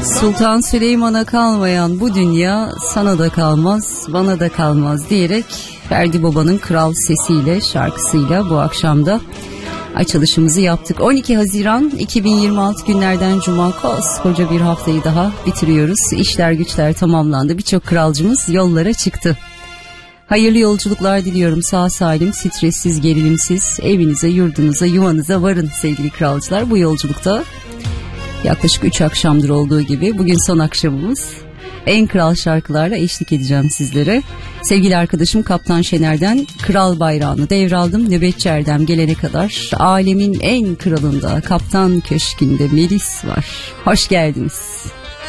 Sultan Süleyman'a kalmayan bu dünya sana da kalmaz, bana da kalmaz diyerek Ferdi Baba'nın kral sesiyle, şarkısıyla bu akşamda açılışımızı yaptık. 12 Haziran 2026 günlerden Cuma, koskoca bir haftayı daha bitiriyoruz. İşler güçler tamamlandı. Birçok kralcımız yollara çıktı. Hayırlı yolculuklar diliyorum. Sağ salim, stressiz, gerilimsiz evinize, yurdunuza, yuvanıza varın sevgili kralcılar. Bu yolculukta yaklaşık 3 akşamdır olduğu gibi bugün son akşamımız. En kral şarkılarla eşlik edeceğim sizlere. Sevgili arkadaşım Kaptan Şener'den Kral Bayrağını devraldım. Nöbetçi Erdem gelene kadar alemin en kralında Kaptan Köşkü'nde Melis var. Hoş geldiniz.